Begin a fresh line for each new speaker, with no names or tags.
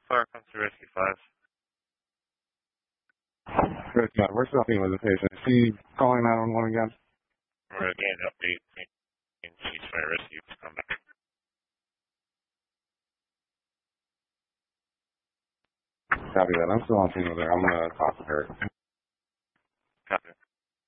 Fire comes to Rescue 5.
Good God, we're still dealing with the patient. Is he calling 911 again?
We're again update in ceasefire rescue to come back.
Copy that. I'm still on scene with her. I'm going to talk to her.